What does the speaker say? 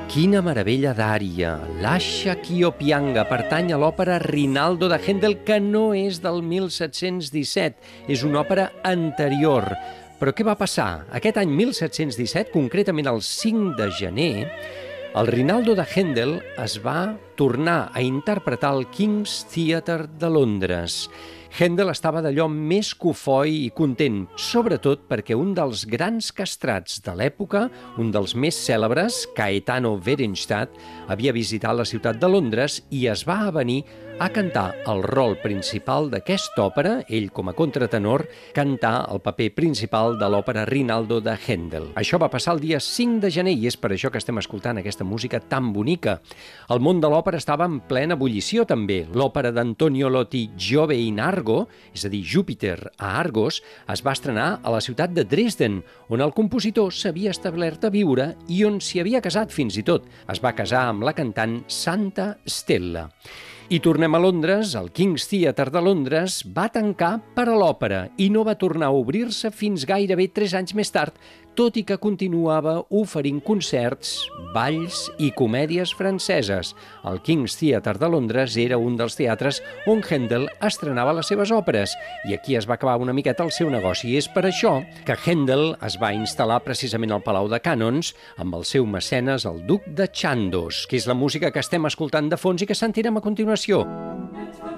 Quina meravella d'ària! Lascia ch'io pianga pertany a l'òpera Rinaldo de Händel, que no és del 1717, és una òpera anterior. Però què va passar? Aquest any 1717, concretament el 5 de gener, el Rinaldo de Händel es va tornar a interpretar al King's Theatre de Londres. Händel estava d'allò més cofoi i content, sobretot perquè un dels grans castrats de l'època, un dels més cèlebres, Gaetano Wedenstadt, havia visitat la ciutat de Londres i es va avenir a cantar el rol principal d'aquesta òpera, ell com a contratenor, cantar el paper principal de l'òpera Rinaldo de Händel. Això va passar el dia 5 de gener i és per això que estem escoltant aquesta música tan bonica. El món de l'òpera estava en plena ebullició també. L'òpera d'Antonio Lotti, Giove in Argo, és a dir, Júpiter a Argos, es va estrenar a la ciutat de Dresden, on el compositor s'havia establert a viure i on s'hi havia casat fins i tot. Es va casar amb la cantant Santa Stella. I tornem a Londres, el King's Theatre de Londres va tancar per a l'òpera i no va tornar a obrir-se fins gairebé 3 anys més tard, tot i que continuava oferint concerts, balls i comèdies franceses. El King's Theatre de Londres era un dels teatres on Händel estrenava les seves òperes i aquí es va acabar una miqueta el seu negoci. I és per això que Händel es va instal·lar precisament al Palau de Cànons amb el seu mecenes, el duc de Chandos, que és la música que estem escoltant de fons i que sentirem a continuació.